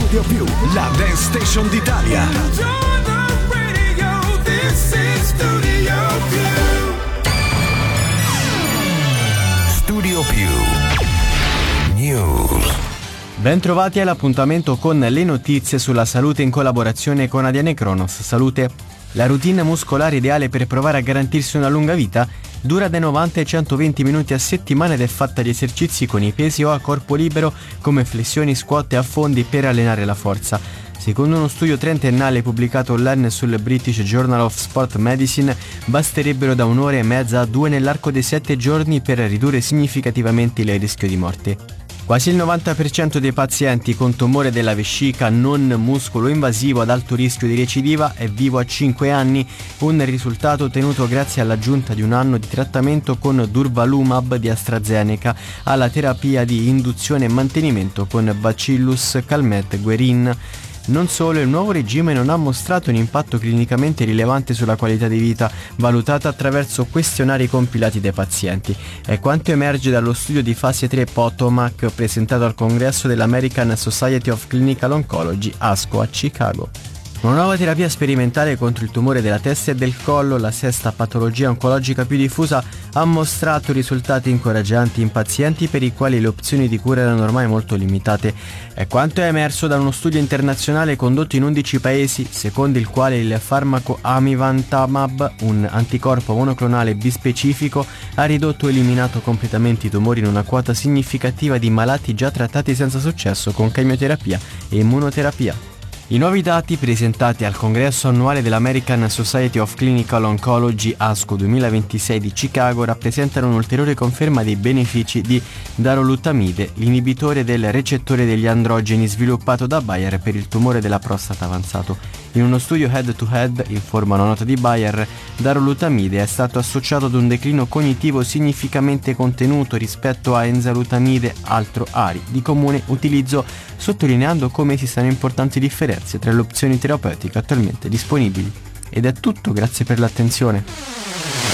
Studio Più, la dance station d'Italia. Studio Più News. Bentrovati all'appuntamento con le notizie sulla salute in collaborazione con Adiane Kronos Salute. La routine muscolare ideale per provare a garantirsi una lunga vita dura dai 90 ai 120 minuti a settimana ed è fatta di esercizi con i pesi o a corpo libero come flessioni, squat e affondi per allenare la forza. Secondo uno studio trentennale pubblicato online sul British Journal of Sport Medicine, basterebbero da 1 ora e mezza a 2 nell'arco dei 7 giorni per ridurre significativamente il rischio di morte. Quasi il 90% dei pazienti con tumore della vescica non muscolo-invasivo ad alto rischio di recidiva è vivo a 5 anni, un risultato ottenuto grazie all'aggiunta di 1 anno di trattamento con Durvalumab di AstraZeneca alla terapia di induzione e mantenimento con Bacillus Calmette-Guerin. Non solo, il nuovo regime non ha mostrato un impatto clinicamente rilevante sulla qualità di vita, valutata attraverso questionari compilati dai pazienti. È quanto emerge dallo studio di fase 3 POTOMAC presentato al congresso dell'American Society of Clinical Oncology, ASCO, a Chicago. Una nuova terapia sperimentale contro il tumore della testa e del collo, la sesta patologia oncologica più diffusa, ha mostrato risultati incoraggianti in pazienti per i quali le opzioni di cura erano ormai molto limitate. È quanto è emerso da uno studio internazionale condotto in 11 paesi, secondo il quale il farmaco amivantamab, un anticorpo monoclonale bispecifico, ha ridotto o eliminato completamente i tumori in una quota significativa di malati già trattati senza successo con chemioterapia e immunoterapia. I nuovi dati presentati al congresso annuale dell'American Society of Clinical Oncology ASCO 2026 di Chicago rappresentano un'ulteriore conferma dei benefici di darolutamide, l'inibitore del recettore degli androgeni sviluppato da Bayer per il tumore della prostata avanzato. In uno studio head-to-head, informa una nota di Bayer, darolutamide è stato associato ad un declino cognitivo significativamente contenuto rispetto a enzalutamide, altro ARI, di comune utilizzo, sottolineando come esistano importanti differenze tra le opzioni terapeutiche attualmente disponibili. Ed è tutto, grazie per l'attenzione.